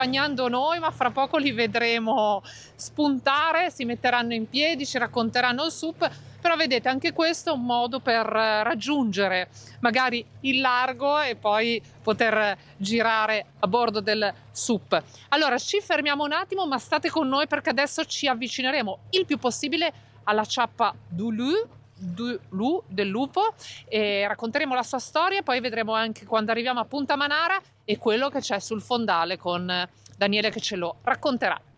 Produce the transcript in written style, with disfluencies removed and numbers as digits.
accompagnando noi, ma fra poco li vedremo spuntare, si metteranno in piedi, ci racconteranno il SUP, però vedete anche questo è un modo per raggiungere magari il largo e poi poter girare a bordo del SUP. Allora ci fermiamo un attimo, ma state con noi perché adesso ci avvicineremo il più possibile alla ciappa del lupo e racconteremo la sua storia, poi vedremo anche quando arriviamo a Punta Manara e quello che c'è sul fondale con Daniele che ce lo racconterà.